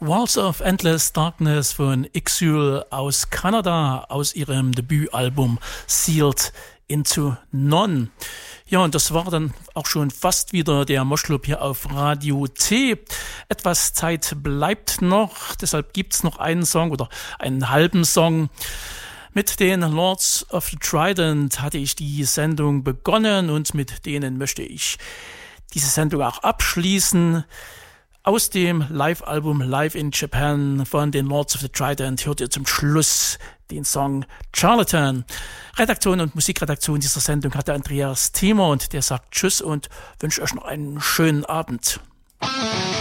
Walls of Endless Darkness von Exile aus Kanada, aus ihrem Debütalbum Sealed into None. Ja, und das war dann auch schon fast wieder der Moshclub hier auf Radio T. Etwas Zeit bleibt noch, deshalb gibt's noch einen Song oder einen halben Song. Mit den Lords of the Trident hatte ich die Sendung begonnen und mit denen möchte ich diese Sendung auch abschließen. Aus dem Live-Album Live in Japan von den Lords of the Trident hört ihr zum Schluss den Song Charlatan. Redaktion und Musikredaktion dieser Sendung hatte Andreas Thiemer und der sagt Tschüss und wünsche euch noch einen schönen Abend.